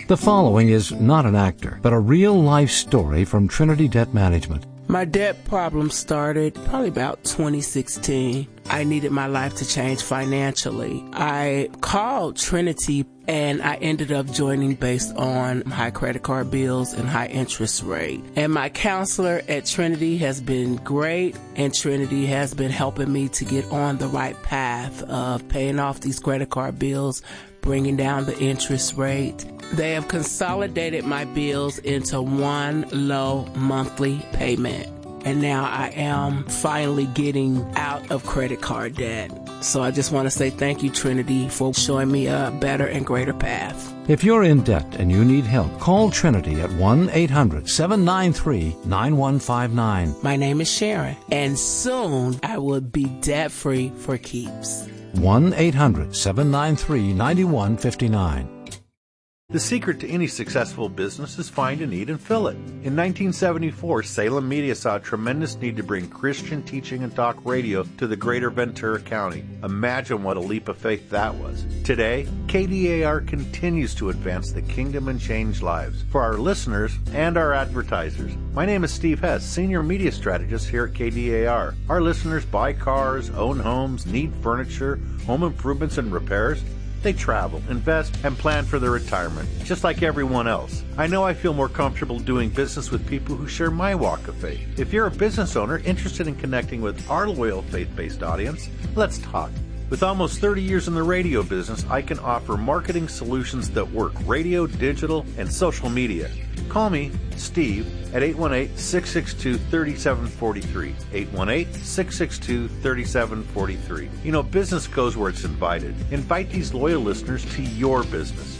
The following is not an actor, but a real-life story from Trinity Debt Management. My debt problem started probably about 2016. I needed my life to change financially. I called Trinity and I ended up joining based on high credit card bills and high interest rate. And my counselor at Trinity has been great, and Trinity has been helping me to get on the right path of paying off these credit card bills, bringing down the interest rate. They have consolidated my bills into one low monthly payment. And now I am finally getting out of credit card debt. So I just want to say thank you, Trinity, for showing me a better and greater path. If you're in debt and you need help, call Trinity at 1-800-793-9159. My name is Sharon, and soon I will be debt-free for keeps. 1-800-793-9159. The secret to any successful business is find a need and fill it. In 1974, Salem Media saw a tremendous need to bring Christian teaching and talk radio to the greater Ventura County. Imagine what a leap of faith that was. Today, KDAR continues to advance the kingdom and change lives for our listeners and our advertisers. My name is Steve Hess, Senior Media Strategist here at KDAR. Our listeners buy cars, own homes, need furniture, home improvements and repairs. They travel, invest, and plan for their retirement, just like everyone else. I know I feel more comfortable doing business with people who share my walk of faith. If you're a business owner interested in connecting with our loyal faith-based audience, let's talk. With almost 30 years in the radio business, I can offer marketing solutions that work radio, digital, and social media. Call me, Steve, at 818-662-3743. 818-662-3743. You know, business goes where it's invited. Invite these loyal listeners to your business.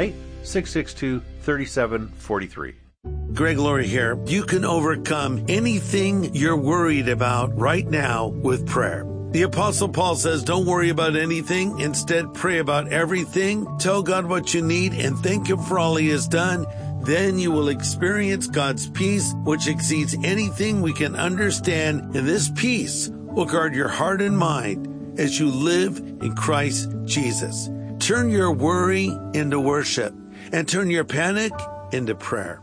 818-662-3743. Greg Laurie here. You can overcome anything you're worried about right now with prayer. The Apostle Paul says, don't worry about anything. Instead, pray about everything. Tell God what you need and thank Him for all He has done. Then you will experience God's peace, which exceeds anything we can understand. And this peace will guard your heart and mind as you live in Christ Jesus. Turn your worry into worship and turn your panic into prayer.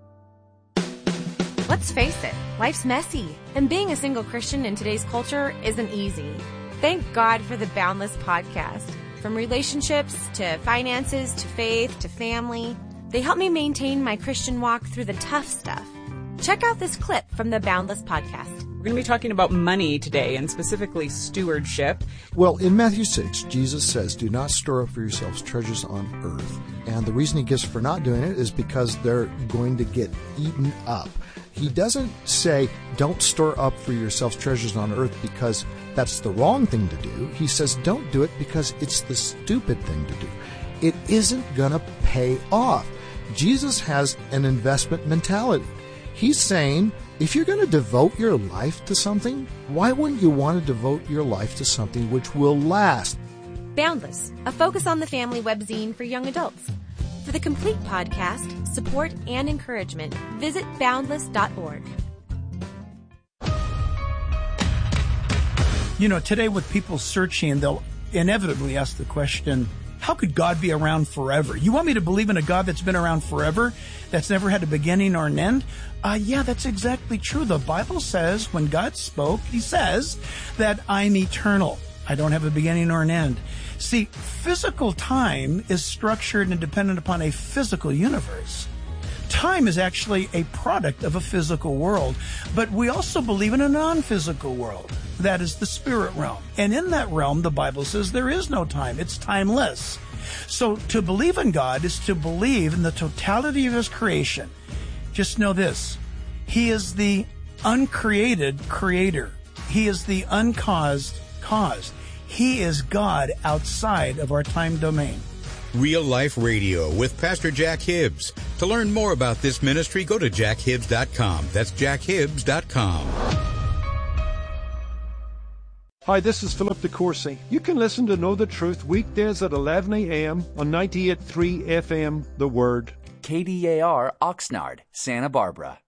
Let's face it, life's messy, and being a single Christian in today's culture isn't easy. Thank God for the Boundless podcast. From relationships to finances to faith to family, they help me maintain my Christian walk through the tough stuff. Check out this clip from the Boundless podcast. We're going to be talking about money today, and specifically stewardship. Well, in Matthew 6, Jesus says, do not store up for yourselves treasures on earth. And the reason He gives for not doing it is because they're going to get eaten up. He doesn't say, don't store up for yourselves treasures on earth because that's the wrong thing to do. He says, don't do it because it's the stupid thing to do. It isn't going to pay off. Jesus has an investment mentality. He's saying, if you're going to devote your life to something, why wouldn't you want to devote your life to something which will last? Boundless, a focus on the family webzine for young adults. For the complete podcast, support, and encouragement, visit boundless.org. You know, today with people searching, they'll inevitably ask the question, how could God be around forever? You want me to believe in a God that's been around forever, that's never had a beginning or an end? Yeah, that's exactly true. The Bible says when God spoke, He says that I'm eternal. I don't have a beginning or an end. See, physical time is structured and dependent upon a physical universe. Time is actually a product of a physical world, but we also believe in a non-physical world. That is the spirit realm. And in that realm, the Bible says there is no time. It's timeless. So to believe in God is to believe in the totality of His creation. Just know this. He is the uncreated creator. He is the uncaused cause. He is God outside of our time domain. Real Life Radio with Pastor Jack Hibbs. To learn more about this ministry, go to jackhibbs.com. That's jackhibbs.com. Hi, this is Philip DeCourcy. You can listen to Know the Truth weekdays at 11 a.m. on 98.3 FM, The Word. KDAR, Oxnard, Santa Barbara.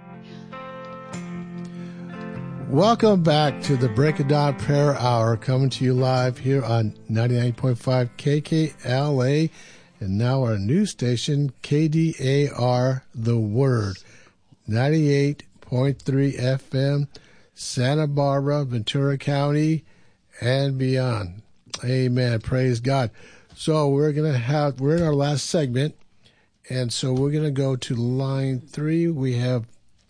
Welcome back to the Break of Dawn Prayer Hour, coming to you live here on 99.5 KKLA And now our new station, KDAR The Word, 98.3 FM, Santa Barbara, Ventura County, and beyond. Amen. Praise God. So we're in our last segment, and so we're going to go to line 3. We have,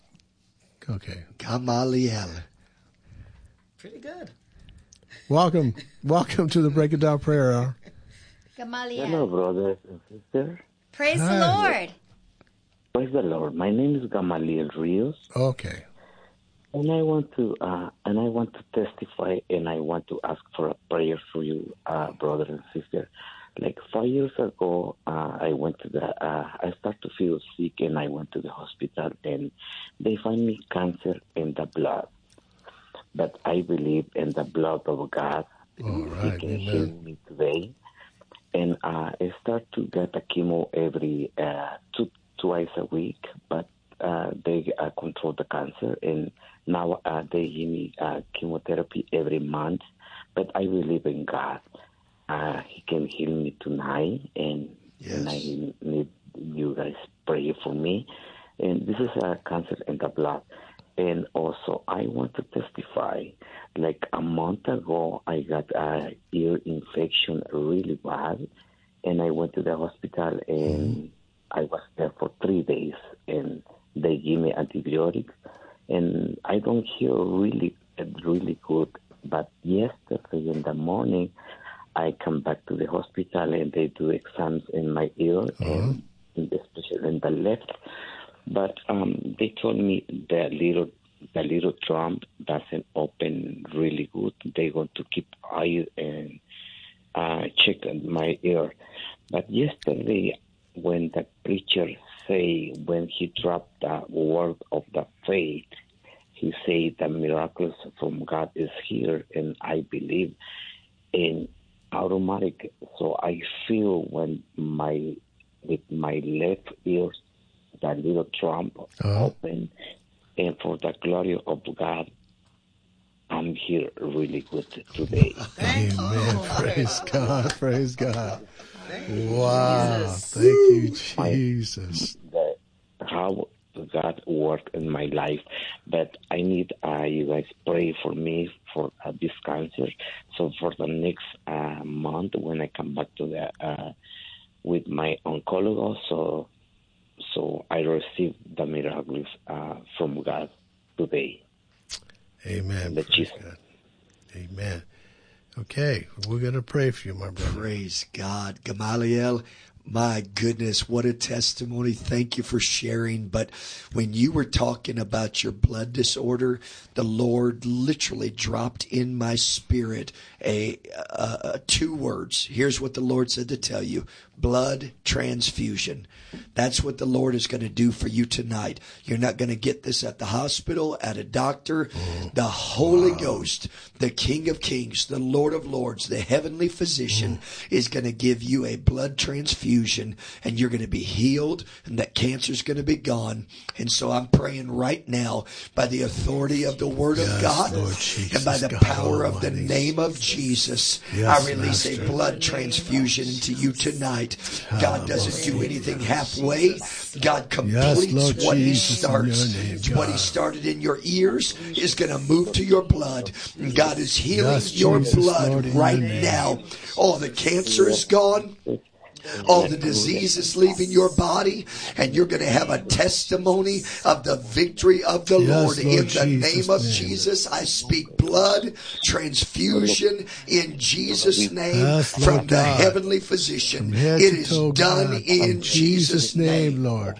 Gamaliel. Pretty good. Welcome to the Break It Down Prayer Hour. Gamaliel. Hello, brothers and sisters. Praise the Lord. Praise the Lord. My name is Gamaliel Rios. Okay. And I want to testify, and I want to ask for a prayer for you, brother and sister. Like 5 years ago, I started to feel sick, and I went to the hospital, and they find me cancer in the blood. But I believe in the blood of God. All right. He can heal me today. And I start to get a chemo every twice a week, but they control the cancer, and now they give me chemotherapy every month. But I believe in God. He can heal me tonight, and I need you guys pray for me. And this is a cancer in the blood. And also, I want to testify. Like a month ago, I got a ear infection really bad, and I went to the hospital, and I was there for 3 days, and they give me antibiotics, and I don't hear really good. But yesterday in the morning, I come back to the hospital, and they do exams in my ear, and especially in the left. But they told me the little drum doesn't open really good. They're going to keep eye and check my ear. But yesterday, when the preacher when he dropped the word of the faith, he said the miracles from God is here, and I believe in automatic. So I feel with my left ear, that little trump open, and for the glory of God, I'm here really good today. Amen. Praise God. Praise God. Wow. Thank you, Jesus. How God worked in my life. But I need you guys pray for me for this cancer. So for the next month, when I come back to the with my oncologist, so I receive the miracles from God today. Amen. Praise God. Amen. Okay, we're going to pray for you, my brother. Praise God. Gamaliel, my goodness, what a testimony. Thank you for sharing. But when you were talking about your blood disorder, the Lord literally dropped in my spirit two words. Here's what the Lord said to tell you. Blood transfusion. That's what the Lord is going to do for you tonight. You're not going to get this at the hospital, at a doctor. The Holy Ghost, the King of Kings, the Lord of Lords, the heavenly physician is going to give you a blood transfusion, and you're going to be healed, and that cancer is going to be gone. And so I'm praying right now by the authority of the Word of God, Lord Jesus, and by the power of the name of Jesus, I release a blood transfusion into you tonight. God doesn't do anything halfway. God completes what He starts. What He started in your ears is going to move to your blood. And God is healing your blood right now. Oh, the cancer is gone. All the disease is leaving your body, and you're going to have a testimony of the victory of the Lord. In the name of Jesus, I speak blood transfusion in Jesus' name from the heavenly physician. It is done in Jesus' name, Lord.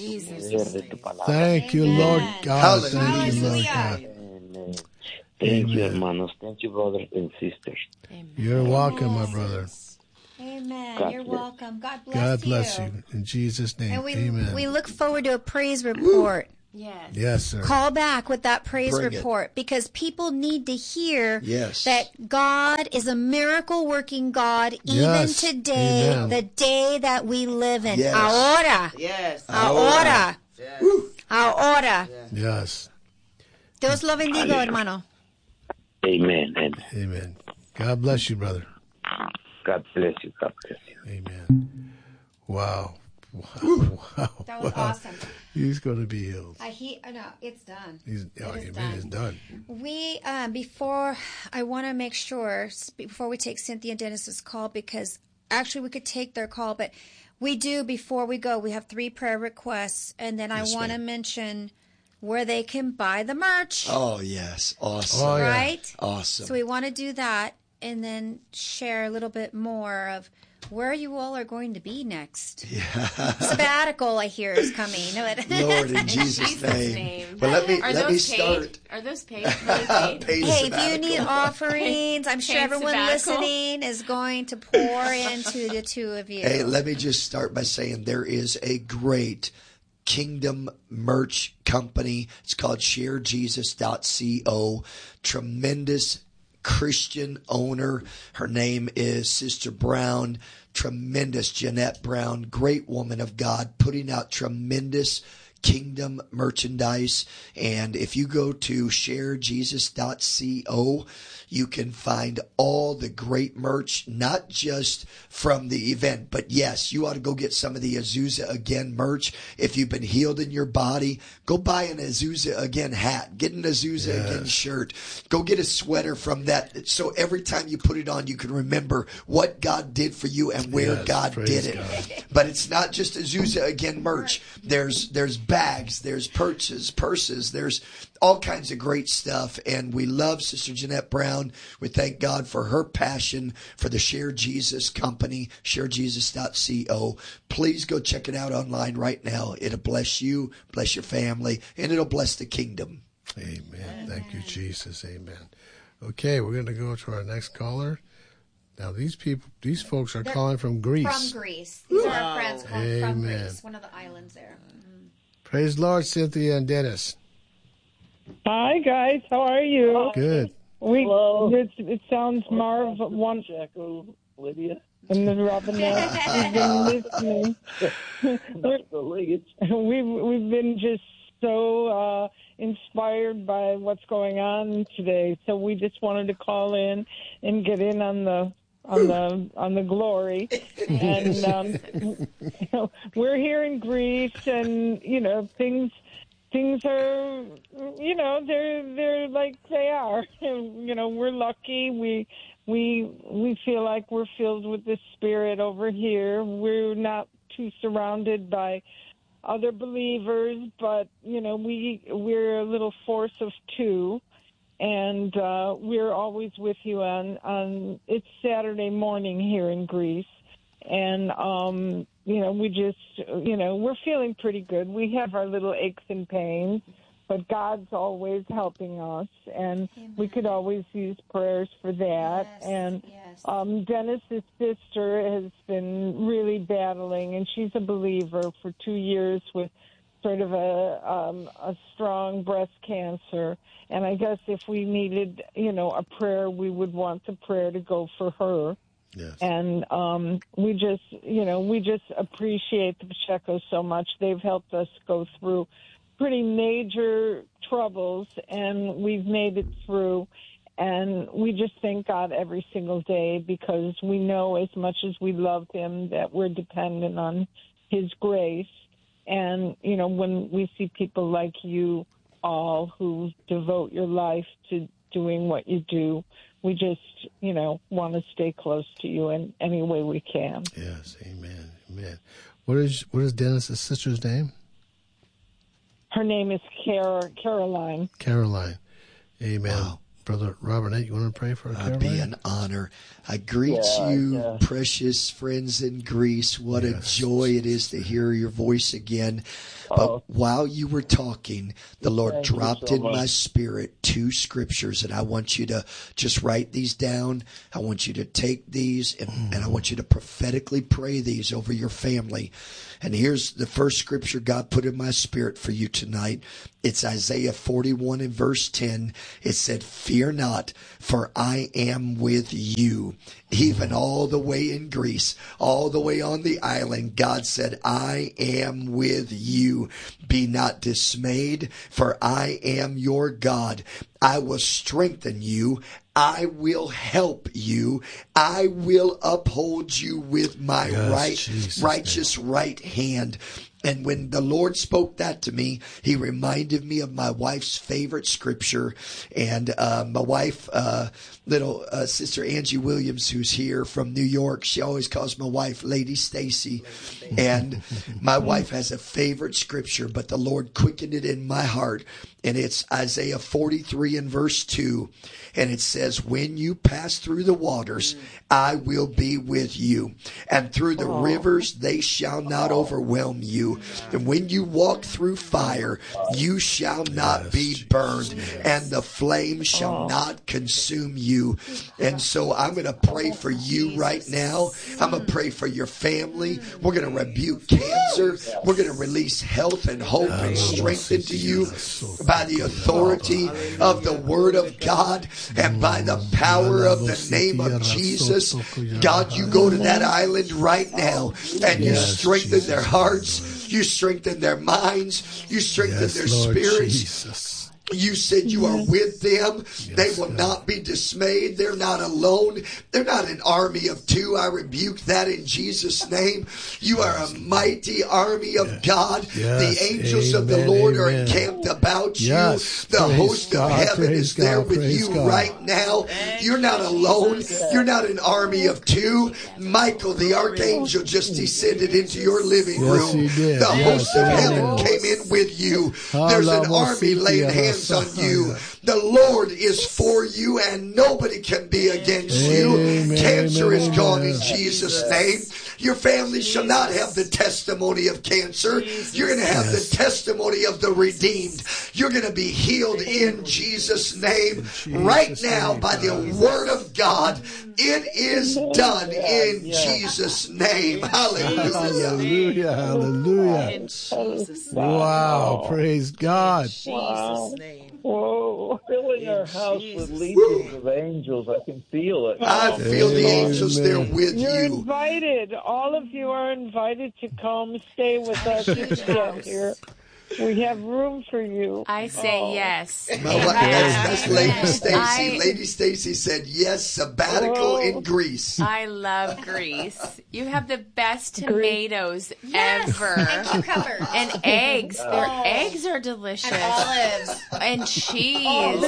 Thank you, Lord God. Thank you, Lord God. Thank you, hermanos. Thank you, brothers and sisters. You're welcome, my brother. Amen. God You're bless. welcome. God bless God bless you. In Jesus' name. And Amen. we look forward to a praise report. Yes. Yes, sir. Call back with that praise Bring report, because people need to hear Yes. that God is a miracle working God even today, Amen. the day that we live in. Yes. Ahora. Yes. Ahora. Yes. Ahora. Yes. Dios lo bendiga, hermano. Amen. Amen. God bless you, brother. God bless you. God bless you. Amen. Wow. Wow. That was awesome. He's going to be healed. No, it's done. It is done. We, before, I want to make sure, before we take Cynthia and Dennis's call, because actually we could take their call, but we do, before we go, we have 3 prayer requests, and then I want to mention where they can buy the merch. Oh, yes. Awesome. Oh, yeah. Right? Awesome. So we want to do that, and then share a little bit more of where you all are going to be next. Yeah. Sabbatical, I hear, is coming. Lord, in Jesus' name. But let me start. Are those paid? Really paid? Hey, if you need offerings, I'm sure everyone listening is going to pour into the two of you. Hey, let me just start by saying there is a great Kingdom merch company. It's called sharejesus.co. Tremendous Christian owner. Her name is Sister Brown. Tremendous Jeanette Brown, great woman of God, putting out tremendous Kingdom merchandise. And if you go to sharejesus.co, you can find all the great merch, not just from the event, but yes, you ought to go get some of the Azusa Again merch. If you've been healed in your body, go buy an Azusa Again hat, get an Azusa Again shirt, go get a sweater from that. So every time you put it on, you can remember what God did for you and where God did it. God. But it's not just Azusa Again merch. There's bags, there's purses, there's all kinds of great stuff. And we love Sister Jeanette Brown. We thank God for her passion for the Share Jesus company, sharejesus.co. Please go check it out online right now. It'll bless you, bless your family, and it'll bless the kingdom. Amen. Thank you, Jesus. Amen. Okay, we're going to go to our next caller. Now, these folks are calling from Greece. From Greece. These are our friends calling from Greece, one of the islands there. Mm-hmm. Praise the Lord, Cynthia and Dennis. Hi, guys. How are you? Good. It sounds marvelous. Jacko, Lydia. And the Robinette. We've been listening. We've been just so inspired by what's going on today. So we just wanted to call in and get in on the glory. And we're here in Greece, and things are, they're like they are. We're lucky. We feel like we're filled with the Spirit over here. We're not too surrounded by other believers, but we're a little force of two, and we're always with you on. It's Saturday morning here in Greece, and we just we're feeling pretty good. We have our little aches and pains, but God's always helping us, and we could always use prayers for that. Dennis's sister has been really battling, and she's a believer for 2 years with sort of a strong breast cancer. And I guess if we needed, a prayer, we would want the prayer to go for her. Yes. And we just appreciate the Pacheco so much. They've helped us go through pretty major troubles, and we've made it through. And we just thank God every single day, because we know as much as we love him that we're dependent on his grace. And, when we see people like you all who devote your life to doing what you do, we just, want to stay close to you in any way we can. Yes, amen, amen. What is Dennis's sister's name? Her name is Caroline. Caroline. Amen. Wow. Brother Robert, you want to pray for Caroline? It'd be an honor. I greet you, precious friends in Greece. What a joy it is to hear your voice again. But while you were talking, the Lord dropped in my spirit 2 scriptures, and I want you to just write these down. I want you to take these, and I want you to prophetically pray these over your family. And here's the first scripture God put in my spirit for you tonight. It's Isaiah 41 and verse 10. It said, fear not, for I am with you. Even all the way in Greece, all the way on the island, God said, I am with you. Be not dismayed, for I am your God. I will strengthen you. I will help you. I will uphold you with my righteous right hand. And when the Lord spoke that to me, he reminded me of my wife's favorite scripture. And my wife, little sister Angie Williams, who's here from New York, she always calls my wife Lady Stacy. And my wife has a favorite scripture, but the Lord quickened it in my heart. And it's Isaiah 43 and verse 2. And it says, when you pass through the waters, I will be with you. And through the rivers, they shall not overwhelm you. And when you walk through fire, you shall not be burned. And the flame shall not consume you. And so I'm going to pray for you right now. I'm going to pray for your family. We're going to rebuke cancer. We're going to release health and hope and strength into you by the authority of the Word of God and by the power of the name of Jesus. God, you go to that island right now and you strengthen their hearts, you strengthen their minds, you strengthen their spirits. You said you are with them. They will not be dismayed. They're not alone. They're not an army of two. I rebuke that in Jesus' name. You are a mighty army of God. The angels of the Lord are encamped about you. The host of heaven is there with you right now. You're not alone. You're not an army of two. Michael, the archangel, just descended into your living room. The host of heaven came in with you. There's an army laying hands on you. The Lord is for you and nobody can be against you. Cancer is gone in Jesus' name. Your family shall not have the testimony of cancer. You're going to have the testimony of the redeemed. You're going to be healed in Jesus' name right now by the Word of God. It is done in Jesus' name. Hallelujah. Hallelujah. Wow. Praise God. Wow. Whoa, filling our house with legions of angels. I can feel it. I feel the angels there with you. You're invited. All of you are invited to come stay with us if you get here. We have room for you. I say yes. That's Lady Stacy. Lady Stacy said yes, sabbatical in Greece. I love Greece. You have the best tomatoes ever. And cucumbers. And eggs. Their eggs are delicious. And olives. And cheese.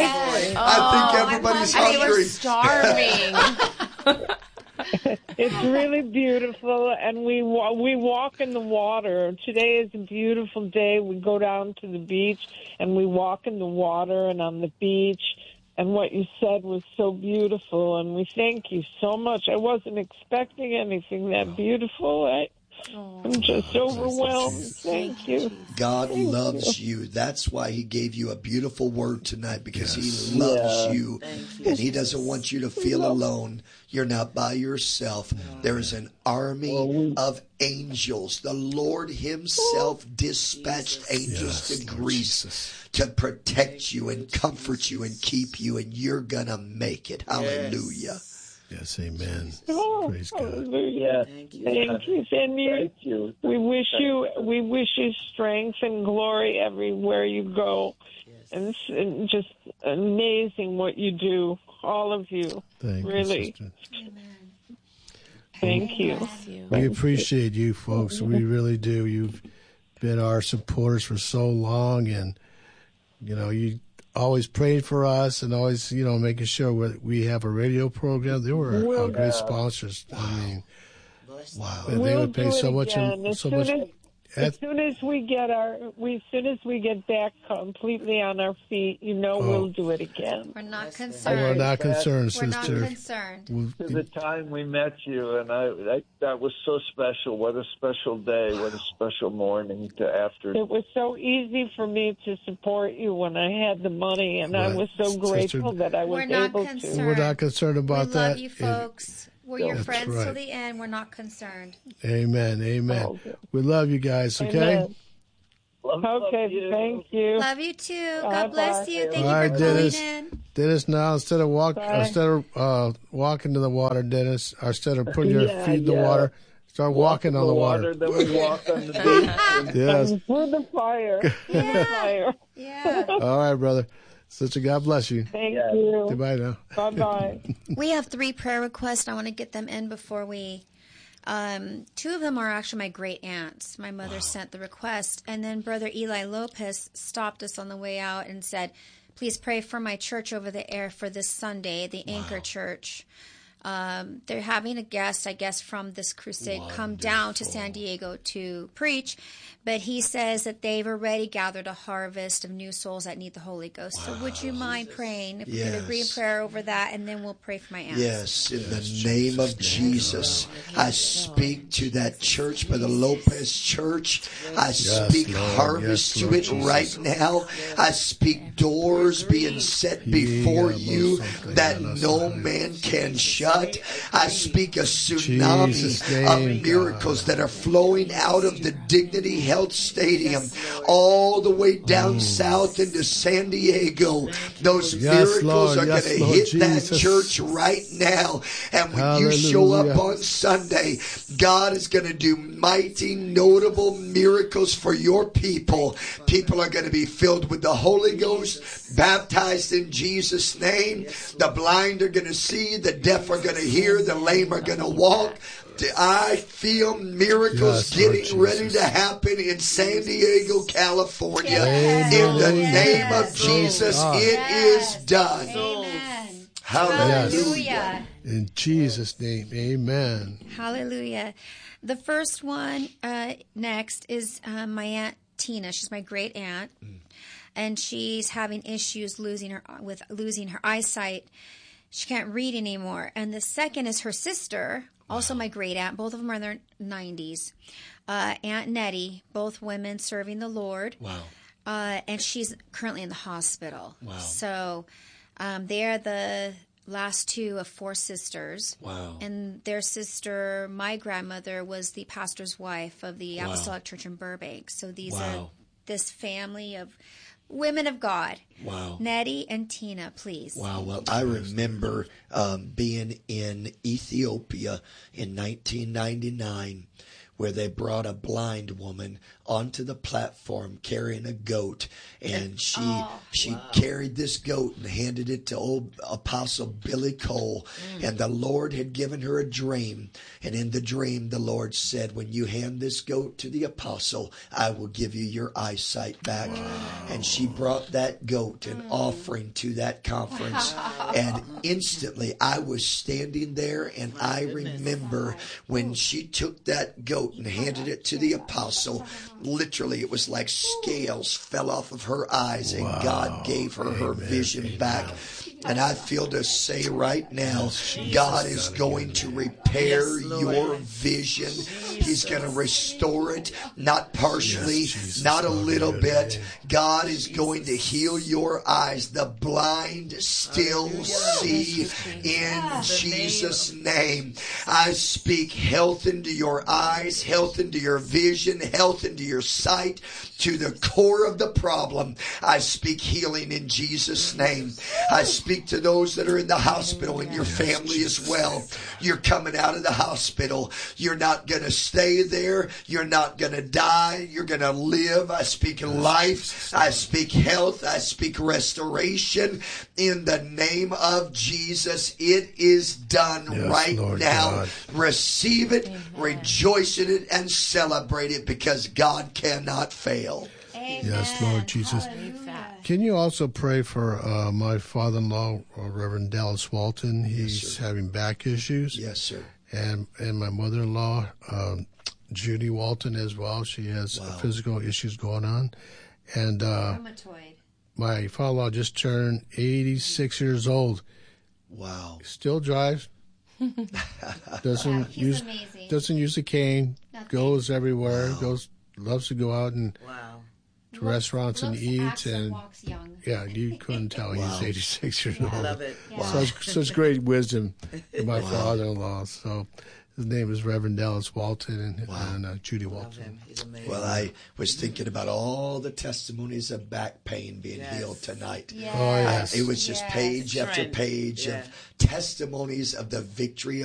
I think everybody's hungry. They were starving. It's really beautiful, and we walk in the water. Today is a beautiful day. We go down to the beach, and we walk in the water and on the beach, and what you said was so beautiful, and we thank you so much. I wasn't expecting anything that beautiful. I'm just overwhelmed. Thank you. God loves you. That's why he gave you a beautiful word tonight, because he loves you. And he doesn't want you to feel alone. You're not by yourself. There is an army of angels. The Lord himself dispatched angels to Greece to protect you and comfort you and keep you, and you're going to make it. Hallelujah. Yes, amen. Praise God. Hallelujah. Thank you. Thank you. We wish you strength and glory everywhere you go. And it's just amazing what you do, all of you. Thank really. You, Thank you. We appreciate you folks. We really do. You've been our supporters for so long, and you always prayed for us and always, making sure we have a radio program. They were our great sponsors. Wow. I mean, wow. And they would pay so much. As soon as we get back completely on our feet, we'll do it again. We're not concerned. We're not concerned, sister. We're not concerned. To the time we met you, and that was so special. What a special day. What a special morning after. It was so easy for me to support you when I had the money, and I was so grateful that I was able to. We're not concerned about that. We love you, folks. We're your friends till the end. We're not concerned. Amen. Amen. Okay. We love you guys, okay? Amen. Okay, thank you. Love you too. God bless you. Thank All right, you for Dennis. calling in. Dennis, now instead of walking to the water, Dennis, or instead of putting your feet in the water, start walking on the water. Then we walk on the beach. Yes. Through the fire. Yeah. All right, brother. Sister, God bless you. Thank you. Goodbye now. Bye-bye. We have 3 prayer requests. I want to get them in before we... 2 of them are actually my great aunts. My mother sent the request. And then Brother Eli Lopez stopped us on the way out and said, please pray for my church over the air for this Sunday, the Anchor Church. They're having a guest, I guess, from this crusade come down to San Diego to preach. But he says that they've already gathered a harvest of new souls that need the Holy Ghost. So would you mind praying? If we could agree in prayer over that, and then we'll pray for my aunts. Yes, in the name of Jesus, I speak to that church, by the Lopez Church. I speak harvest to it right now. I speak doors being set before you that no man can shut. I speak a tsunami of miracles that are flowing out of the Dignity Health Stadium all the way down south into San Diego. Those miracles are going to hit that church right now. And when you show up on Sunday, God is going to do mighty, notable miracles for your people. People are going to be filled with the Holy Ghost, baptized in Jesus' name. The blind are going to see, the deaf are going to hear, the lame are going to walk. I feel miracles getting ready to happen in San Diego, California. In the name of Jesus, it is done. Amen. Hallelujah. In Jesus' name, amen. Hallelujah. The first one next is my Aunt Tina. She's my great aunt. And she's having issues losing her eyesight. She can't read anymore. And the second is her sister, also my great aunt. Both of them are in their 90s. Aunt Nettie, both women serving the Lord. Wow. And she's currently in the hospital. Wow. So they are the last 2 of 4 sisters. Wow. And their sister, my grandmother, was the pastor's wife of the Apostolic Church in Burbank. So these are this family of women of God. Wow. Nettie and Tina, please. Wow. Well, I remember being in Ethiopia in 1999 where they brought a blind woman onto the platform carrying a goat, and she carried this goat and handed it to old Apostle Billy Cole, and the Lord had given her a dream, and in the dream the Lord said, when you hand this goat to the apostle, I will give you your eyesight back. And she brought that goat, an offering to that conference, and instantly I was standing there, and I remember when she took that goat and handed it to the apostle, literally it was like scales fell off of her eyes, and God gave her her vision back. And I feel to say right now, God is going to repair your vision. He's going to restore it, not partially, not a little bit. God is going to heal your eyes. The blind still see in Jesus' name. I speak health into your eyes, health into your vision, health into your sight, to the core of the problem. I speak healing in Jesus' name. I speak to those that are in the hospital and your family as well. You're coming out of the hospital. You're not going to stay there. You're not going to die. You're going to live. I speak life. I speak health. I speak restoration. In the name of Jesus, it is done right Lord now. God. Receive it, rejoice in it, and celebrate it, because God cannot fail. Amen. Yes, Lord Jesus. Can you also pray for my father-in-law, Reverend Dallas Walton? He's having back issues. Yes, sir. And my mother-in-law, Judy Walton, as well. She has physical issues going on. And rheumatoid. My father-in-law just turned 86 years old. Wow. Still drives. Doesn't use a cane. Nothing. Goes everywhere. Wow. Loves to go out and to restaurants and eat. And walks young. Yeah, you couldn't tell he's 86 years old. I love it. Yeah. Such great wisdom in my father-in-law. So His name is Reverend Dallas Walton and Judy Walton. Well, I was thinking about all the testimonies of back pain being healed tonight. Yes. Oh, yes. It was just page after page of testimonies of the victory of